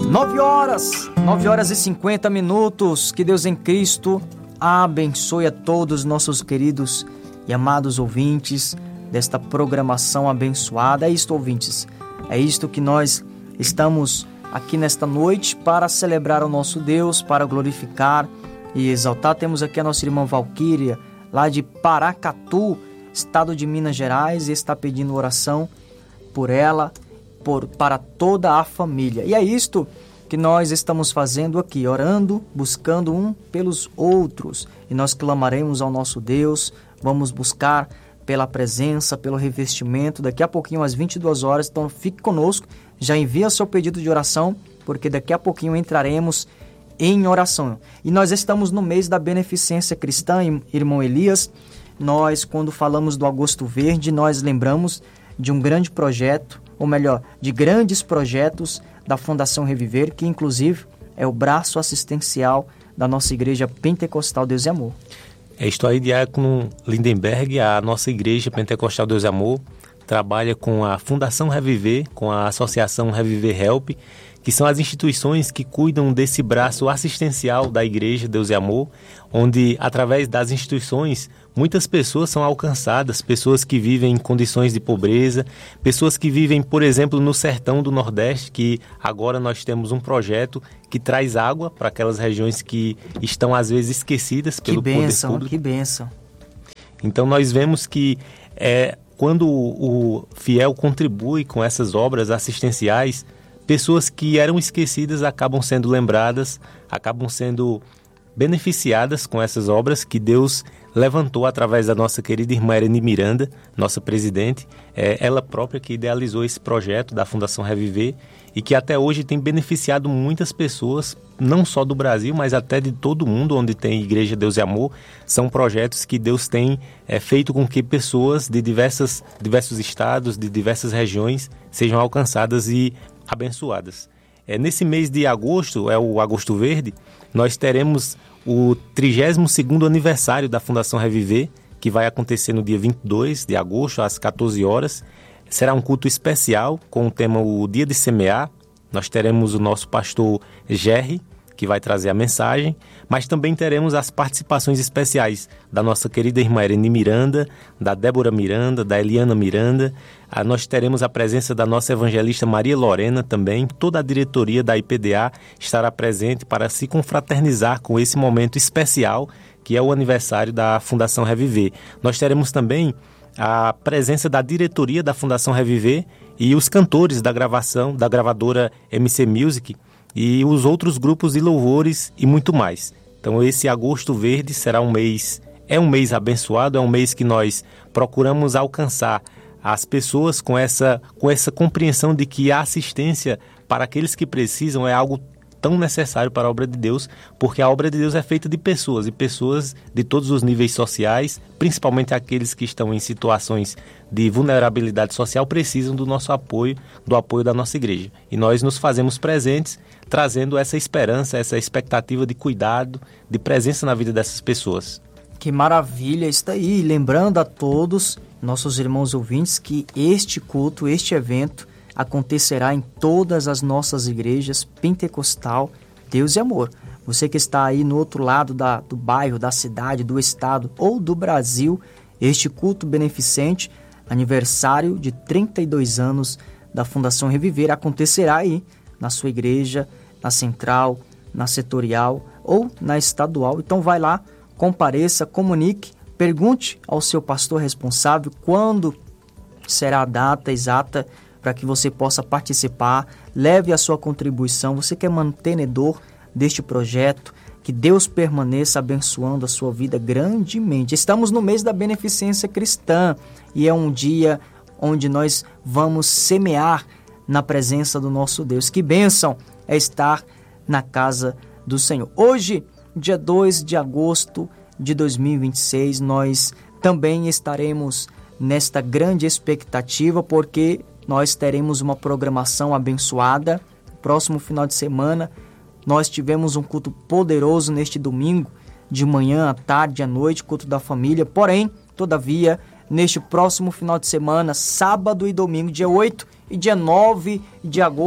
9 horas e 50 minutos. Que Deus em Cristo abençoe a todos os nossos queridos e amados ouvintes desta programação abençoada. É isto, ouvintes, é isto que nós estamos aqui nesta noite para celebrar o nosso Deus, para glorificar e exaltar. Temos aqui a nossa irmã Valquíria, lá de Paracatu, estado de Minas Gerais, e está pedindo oração por ela, para toda a família. E é isto que nós estamos fazendo aqui, orando, buscando um pelos outros. E nós clamaremos ao nosso Deus, vamos buscar pela presença, pelo revestimento. Daqui a pouquinho, às 22 horas, então fique conosco, já envia seu pedido de oração, porque daqui a pouquinho entraremos em oração. E nós estamos no mês da beneficência cristã, irmão Elias. Nós, quando falamos do Agosto Verde, nós lembramos de um grande projeto, ou melhor, de grandes projetos da Fundação Reviver, que inclusive é o braço assistencial da nossa Igreja Pentecostal Deus e Amor. É isto aí, Diácono Lindenberg. A nossa Igreja Pentecostal Deus e Amor trabalha com a Fundação Reviver, com a Associação Reviver Help, que são as instituições que cuidam desse braço assistencial da Igreja Deus e Amor, onde, através das instituições, muitas pessoas são alcançadas, pessoas que vivem em condições de pobreza, pessoas que vivem, por exemplo, no sertão do Nordeste, que agora nós temos um projeto que traz água para aquelas regiões que estão, às vezes, esquecidas pelo poder público. Que bênção! Então, nós vemos que quando o fiel contribui com essas obras assistenciais, pessoas que eram esquecidas acabam sendo lembradas, acabam sendo beneficiadas com essas obras que Deus levantou através da nossa querida irmã Ereni Miranda, nossa presidente, ela própria que idealizou esse projeto da Fundação Reviver e que até hoje tem beneficiado muitas pessoas, não só do Brasil, mas até de todo o mundo onde tem Igreja Deus e Amor. São projetos que Deus tem feito com que pessoas de diversos estados, de diversas regiões, sejam alcançadas e abençoadas. Nesse mês de agosto, é o Agosto Verde, nós teremos o 32º aniversário da Fundação Reviver, que vai acontecer no dia 22 de agosto, às 14 horas. Será um culto especial com o tema O Dia de Semear. Nós teremos o nosso pastor Gerry, que vai trazer a mensagem, mas também teremos as participações especiais da nossa querida irmã Ereni Miranda, da Débora Miranda, da Eliana Miranda. Nós teremos a presença da nossa evangelista Maria Lorena também. Toda a diretoria da IPDA estará presente para se confraternizar com esse momento especial, que é o aniversário da Fundação Reviver. Nós teremos também a presença da diretoria da Fundação Reviver e os cantores da gravação, da gravadora MC Music, e os outros grupos de louvores e muito mais. Então esse Agosto Verde será um mês abençoado, é um mês que nós procuramos alcançar as pessoas com essa compreensão de que a assistência para aqueles que precisam é algo tão necessário para a obra de Deus, porque a obra de Deus é feita de pessoas, e pessoas de todos os níveis sociais, principalmente aqueles que estão em situações de vulnerabilidade social, precisam do nosso apoio, do apoio da nossa igreja. E nós nos fazemos presentes, trazendo essa esperança, essa expectativa de cuidado, de presença na vida dessas pessoas. Que maravilha, está aí. Lembrando a todos, nossos irmãos ouvintes, que este culto, este evento, acontecerá em todas as nossas igrejas pentecostal Deus e Amor. Você que está aí no outro lado do bairro, da cidade, do estado ou do Brasil, este culto beneficente, aniversário de 32 anos da Fundação Reviver, acontecerá aí na sua igreja, na central, na setorial ou na estadual. Então vai lá, compareça, comunique, pergunte ao seu pastor responsável quando será a data exata para que você possa participar, leve a sua contribuição. Você que é mantenedor deste projeto, que Deus permaneça abençoando a sua vida grandemente. Estamos no mês da beneficência cristã e é um dia onde nós vamos semear na presença do nosso Deus. Que bênção é estar na casa do Senhor. Hoje, dia 2 de agosto de 2026, nós também estaremos nesta grande expectativa, porque nós teremos uma programação abençoada. Próximo final de semana, nós tivemos um culto poderoso neste domingo, de manhã, à tarde, à noite, culto da família. Porém, todavia, neste próximo final de semana, sábado e domingo, dia 8 e dia 9 de agosto,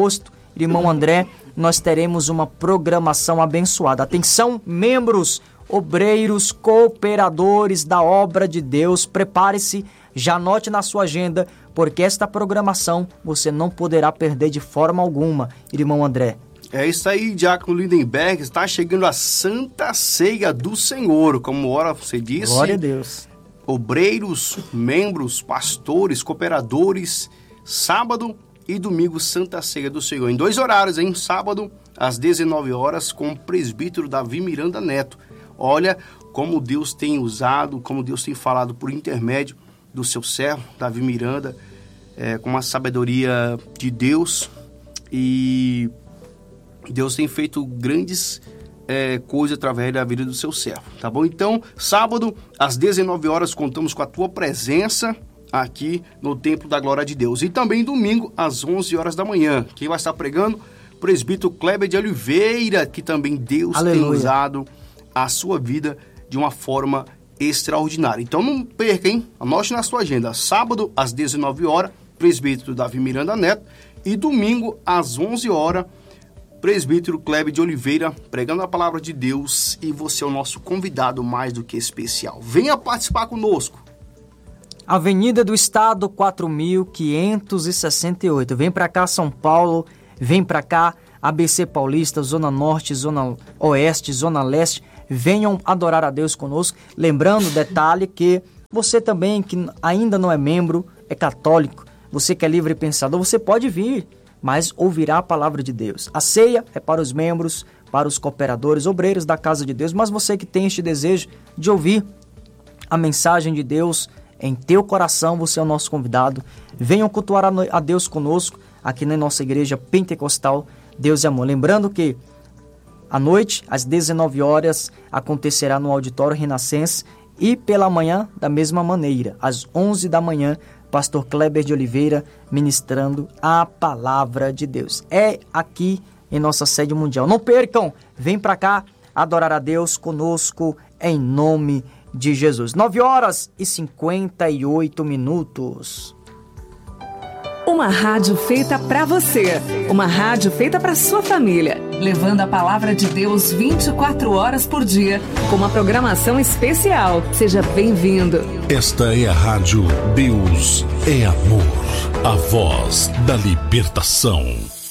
irmão André, nós teremos uma programação abençoada. Atenção, membros, obreiros, cooperadores da obra de Deus, prepare-se, já anote na sua agenda, porque esta programação você não poderá perder de forma alguma, irmão André. É isso aí, Diácono Lindenberg, está chegando a Santa Ceia do Senhor, como ora você disse. Glória a Deus. Obreiros, membros, pastores, cooperadores, sábado e domingo, Santa Ceia do Senhor. Em 2 horários, hein? Sábado, às 19 horas, com o presbítero Davi Miranda Neto. Olha como Deus tem usado, como Deus tem falado por intermédio do seu servo, Davi Miranda, com uma sabedoria de Deus, e Deus tem feito grandes coisas através da vida do seu servo, tá bom? Então, sábado, às 19 horas, contamos com a tua presença aqui no Templo da Glória de Deus. E também domingo, às 11 horas da manhã. Quem vai estar pregando? Presbítero Kleber de Oliveira, que também Deus tem usado a sua vida de uma forma extraordinária. Então não perca, hein? Anote na sua agenda. Sábado, às 19 horas, presbítero Davi Miranda Neto. E domingo, às 11 horas, presbítero Kleber de Oliveira, pregando a palavra de Deus. E você é o nosso convidado mais do que especial. Venha participar conosco. Avenida do Estado, 4.568. Vem para cá, São Paulo. Vem para cá, ABC Paulista, Zona Norte, Zona Oeste, Zona Leste. Venham adorar a Deus conosco. Lembrando, detalhe, que você também, que ainda não é membro, é católico, você que é livre pensador, você pode vir, mas ouvirá a palavra de Deus. A ceia é para os membros, para os cooperadores, obreiros da casa de Deus, mas você que tem este desejo de ouvir a mensagem de Deus em teu coração, você é o nosso convidado. Venham cultuar a Deus conosco, aqui na nossa igreja pentecostal, Deus é Amor. Lembrando que à noite, às 19 horas, acontecerá no Auditório Renascença, e pela manhã, da mesma maneira, às 11 da manhã, pastor Kleber de Oliveira ministrando a palavra de Deus. É aqui em nossa sede mundial. Não percam, vem para cá adorar a Deus conosco em nome de Jesus. 9 horas e 58 minutos. Uma rádio feita para você, uma rádio feita para sua família, levando a palavra de Deus 24 horas por dia, com uma programação especial. Seja bem-vindo. Esta é a rádio Deus é Amor, a voz da libertação.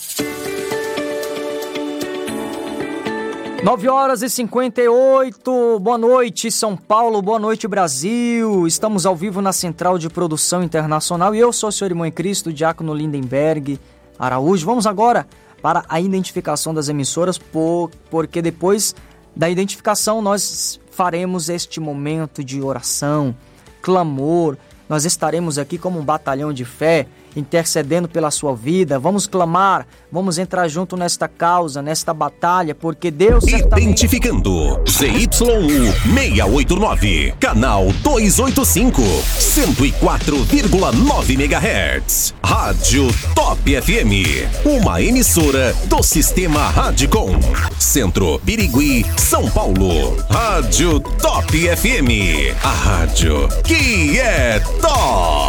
9 horas e 58, boa noite São Paulo, boa noite Brasil. Estamos ao vivo na Central de Produção Internacional e eu sou o seu irmão em Cristo, Diácono Lindenberg Araújo. Vamos agora para a identificação das emissoras, porque depois da identificação nós faremos este momento de oração, clamor. Nós estaremos aqui como um batalhão de fé, intercedendo pela sua vida. Vamos clamar, vamos entrar junto nesta causa, nesta batalha, porque Deus certamente... Identificando ZYU 689, canal 285, 104,9 MHz. Rádio Top FM, uma emissora do Sistema Radicom. Centro, Birigui, São Paulo. Rádio Top FM, a rádio que é top.